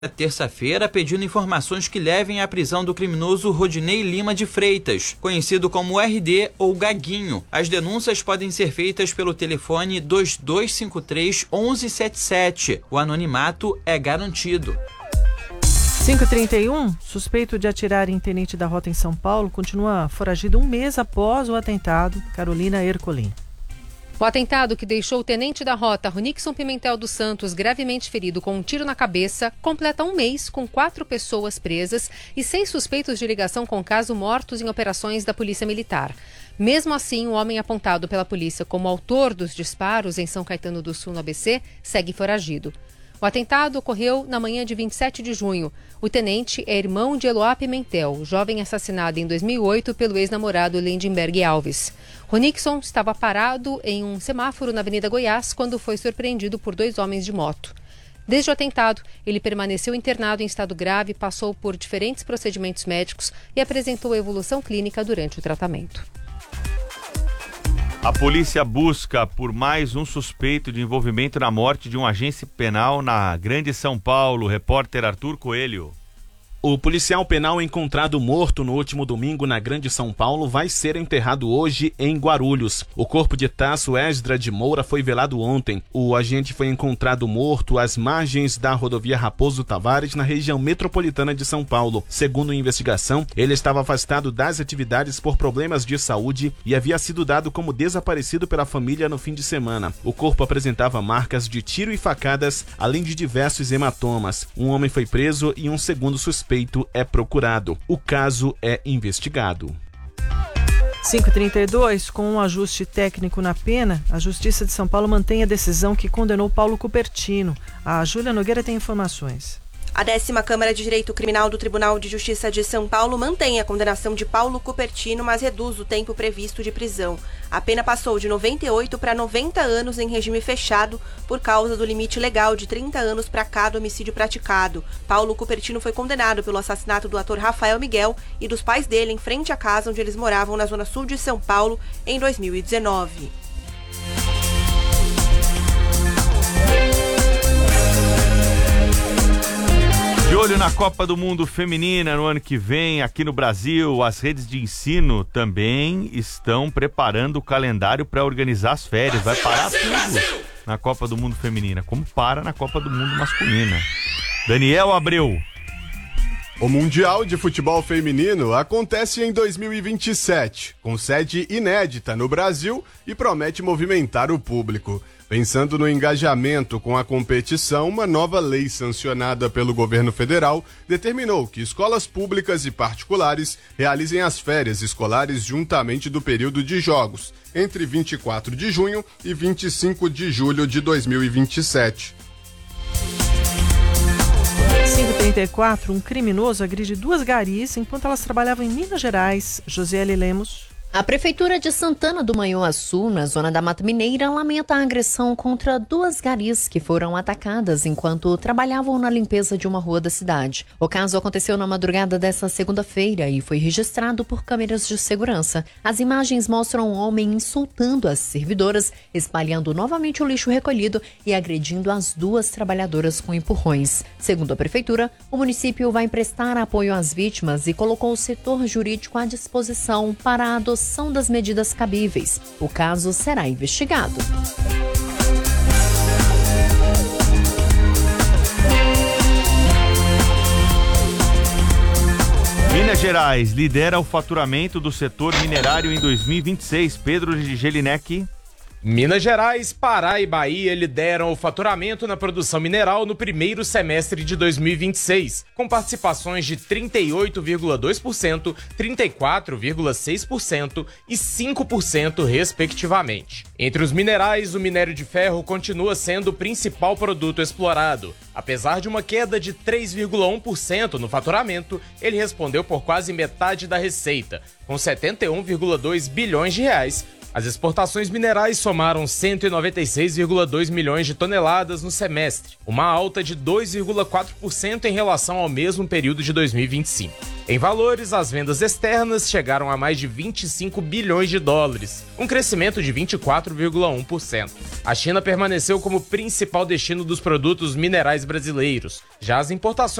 terça-feira, pedindo informações que levem à prisão do criminoso Rodinei Lima de Freitas, conhecido como RD ou Gaguinho. As denúncias podem ser feitas pelo telefone 2253-1177. O anonimato é garantido. 5h31, suspeito de atirar em tenente da rota em São Paulo, continua foragido um mês após o atentado. Carolina Ercolim. O atentado que deixou o tenente da rota, Ronixon Pimentel dos Santos, gravemente ferido com um tiro na cabeça, completa um mês com 4 pessoas presas e 6 suspeitos de ligação com o caso mortos em operações da Polícia Militar. Mesmo assim, o homem apontado pela polícia como autor dos disparos em São Caetano do Sul, no ABC, segue foragido. O atentado ocorreu na manhã de 27 de junho. O tenente é irmão de Eloá Pimentel, jovem assassinado em 2008 pelo ex-namorado Lindenberg Alves. Ronixon estava parado em um semáforo na Avenida Goiás quando foi surpreendido por 2 homens de moto. Desde o atentado, ele permaneceu internado em estado grave, passou por diferentes procedimentos médicos e apresentou evolução clínica durante o tratamento. A polícia busca por mais um suspeito de envolvimento na morte de um agente penal na Grande São Paulo. Repórter Arthur Coelho. O policial penal encontrado morto no último domingo na Grande São Paulo vai ser enterrado hoje em Guarulhos. O corpo de Tasso Esdra de Moura foi velado ontem. O agente foi encontrado morto às margens da rodovia Raposo Tavares, na região metropolitana de São Paulo. Segundo a investigação, ele estava afastado das atividades por problemas de saúde e havia sido dado como desaparecido pela família no fim de semana. O corpo apresentava marcas de tiro e facadas, além de diversos hematomas. Um homem foi preso e um segundo suspeito é procurado. O caso é investigado. 5h32, com um ajuste técnico na pena, a Justiça de São Paulo mantém a decisão que condenou Paulo Cupertino. A Júlia Nogueira tem informações. A 10ª Câmara de Direito Criminal do Tribunal de Justiça de São Paulo mantém a condenação de Paulo Cupertino, mas reduz o tempo previsto de prisão. A pena passou de 98 para 90 anos em regime fechado por causa do limite legal de 30 anos para cada homicídio praticado. Paulo Cupertino foi condenado pelo assassinato do ator Rafael Miguel e dos pais dele em frente à casa onde eles moravam na zona sul de São Paulo em 2019. De olho na Copa do Mundo Feminina no ano que vem, aqui no Brasil, as redes de ensino também estão preparando o calendário para organizar as férias. Vai parar tudo na Copa do Mundo Feminina, como para na Copa do Mundo Masculina. Daniel Abreu. O Mundial de Futebol Feminino acontece em 2027, com sede inédita no Brasil e promete movimentar o público. Pensando no engajamento com a competição, uma nova lei sancionada pelo governo federal determinou que escolas públicas e particulares realizem as férias escolares juntamente do período de jogos, entre 24 de junho e 25 de julho de 2027. 5h34, um criminoso agride 2 garis enquanto elas trabalhavam em Minas Gerais. Josiele Lemos. A Prefeitura de Santana do Manhuaçu, na zona da Mata Mineira, lamenta a agressão contra 2 garis que foram atacadas enquanto trabalhavam na limpeza de uma rua da cidade. O caso aconteceu na madrugada desta segunda-feira e foi registrado por câmeras de segurança. As imagens mostram um homem insultando as servidoras, espalhando novamente o lixo recolhido e agredindo as 2 trabalhadoras com empurrões. Segundo a Prefeitura, o município vai prestar apoio às vítimas e colocou o setor jurídico à disposição para a adoção das medidas cabíveis. O caso será investigado. Minas Gerais lidera o faturamento do setor minerário em 2026. Pedro Gelinek. Minas Gerais, Pará e Bahia lideram o faturamento na produção mineral no primeiro semestre de 2026, com participações de 38,2%, 34,6% e 5%, respectivamente. Entre os minerais, o minério de ferro continua sendo o principal produto explorado. Apesar de uma queda de 3,1% no faturamento, ele respondeu por quase metade da receita, com 71,2 bilhões de reais. As exportações minerais somaram 196,2 milhões de toneladas no semestre, uma alta de 2,4% em relação ao mesmo período de 2025. Em valores, as vendas externas chegaram a mais de 25 bilhões de dólares, um crescimento de 24,1%. A China permaneceu como principal destino dos produtos minerais brasileiros. Já as importações